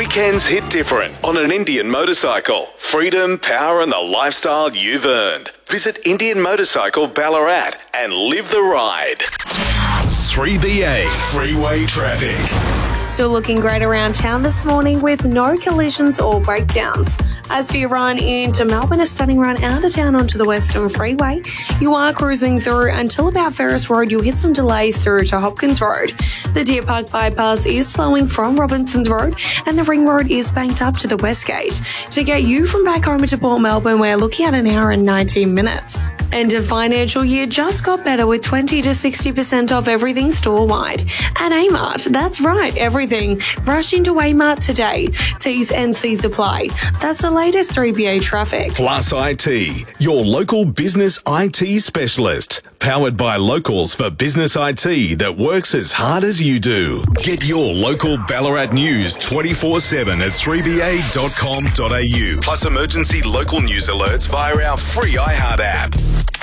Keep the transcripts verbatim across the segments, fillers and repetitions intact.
Weekends hit different on an Indian motorcycle. Freedom, power and the lifestyle you've earned. Visit Indian Motorcycle Ballarat and live the ride. three B A Freeway Traffic. Still looking great around town this morning with no collisions or breakdowns. As for your run into Melbourne, a stunning run out of town onto the Western Freeway. You are cruising through until about Ferris Road. You'll hit some delays through to Hopkins Road. The Deer Park bypass is slowing from Robinsons Road and the Ring Road is banked up to the West Gate. To get you from back home into Port Melbourne, we're looking at an hour and nineteen minutes. End of financial year just got better with twenty to sixty percent off everything store-wide. At A-Mart, that's right, everything. Rush into A-Mart today. T's and C's apply. That's the latest three B A traffic. Plus I T, your local business I T specialist. Powered by locals for business I T that works as hard as you do. Get your local Ballarat news twenty-four seven at three b a dot com dot a u. Plus emergency local news alerts via our free iHeart app.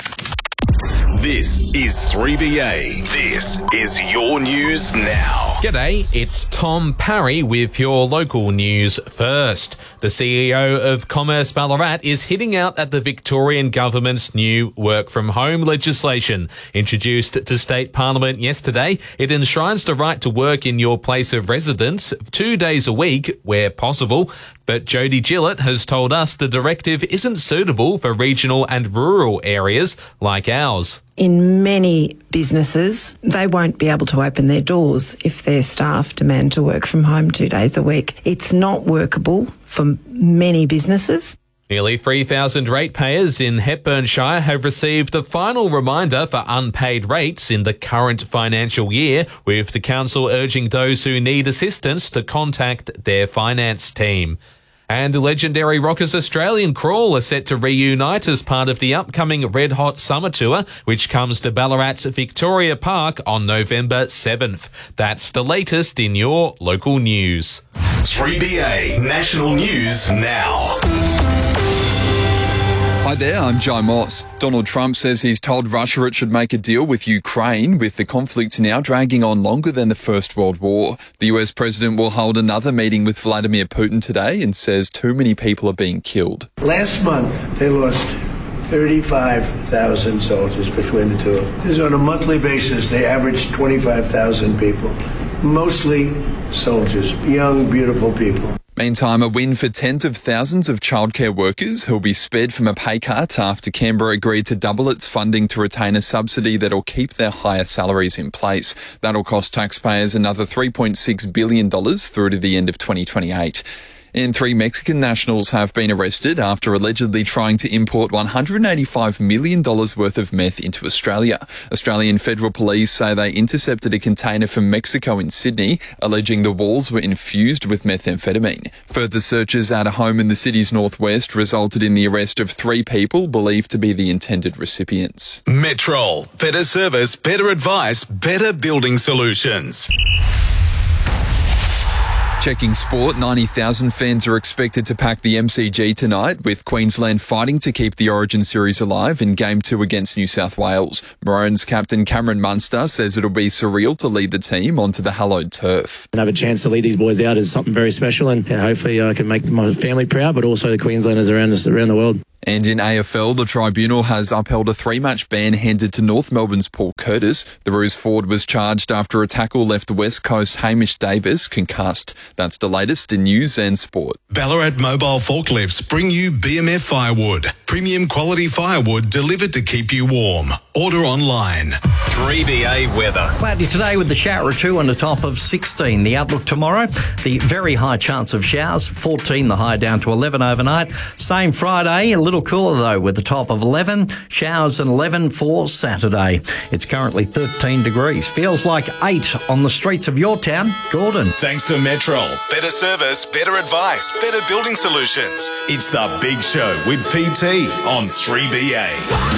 This is three B A. This is your news now. G'day, it's Tom Parry with your local news first. The C E O of Commerce Ballarat is hitting out at the Victorian Government's new work-from-home legislation. Introduced to State Parliament yesterday, it enshrines the right to work in your place of residence two days a week where possible. But Jody Gillett has told us the directive isn't suitable for regional and rural areas like ours. In many businesses, they won't be able to open their doors if their staff demand to work from home two days a week. It's not workable for many businesses. Nearly three thousand ratepayers in Hepburnshire have received a final reminder for unpaid rates in the current financial year, with the council urging those who need assistance to contact their finance team. And legendary Rockers Australian Crawl are set to reunite as part of the upcoming Red Hot Summer Tour, which comes to Ballarat's Victoria Park on November seventh. That's the latest in your local news. three B A National News Now. Hi there, I'm Joe Moss. Donald Trump says he's told Russia it should make a deal with Ukraine, with the conflict now dragging on longer than the First World War. The U S president will hold another meeting with Vladimir Putin today and says too many people are being killed. Last month, they lost thirty-five thousand soldiers between the two of them. This is on a monthly basis. They averaged twenty-five thousand people, mostly soldiers, young, beautiful people. Meantime, a win for tens of thousands of childcare workers who'll be spared from a pay cut after Canberra agreed to double its funding to retain a subsidy that'll keep their higher salaries in place. That'll cost taxpayers another three point six billion dollars through to the end of twenty twenty-eight. And three Mexican nationals have been arrested after allegedly trying to import one hundred eighty-five million dollars worth of meth into Australia. Australian Federal Police say they intercepted a container from Mexico in Sydney, alleging the walls were infused with methamphetamine. Further searches at a home in the city's northwest resulted in the arrest of three people believed to be the intended recipients. Metrol. Better service, better advice, better building solutions. Checking sport, ninety thousand fans are expected to pack the M C G tonight, with Queensland fighting to keep the Origin series alive in Game two against New South Wales. Maroons captain Cameron Munster says it'll be surreal to lead the team onto the hallowed turf. And have a chance to lead these boys out is something very special, and yeah, hopefully I can make my family proud, but also the Queenslanders around us, around the world. And in A F L, the tribunal has upheld a three-match ban handed to North Melbourne's Paul Curtis. The Roos forward was charged after a tackle left West Coast Hamish Davis concussed. That's the latest in news and sport. Ballarat Mobile Forklifts bring you B M F Firewood. Premium quality firewood delivered to keep you warm. Order online. three B A weather. Cloudy today with the shower or two on the top of sixteen. The outlook tomorrow, the very high chance of showers, fourteen, the high down to eleven overnight. Same Friday, a little cooler though with the top of eleven. Showers and eleven for Saturday. It's currently thirteen degrees. Feels like eight on the streets of your town, Gordon. Thanks to Metrol. Better service, better advice, better building solutions. It's The Big Show with P T on three B A.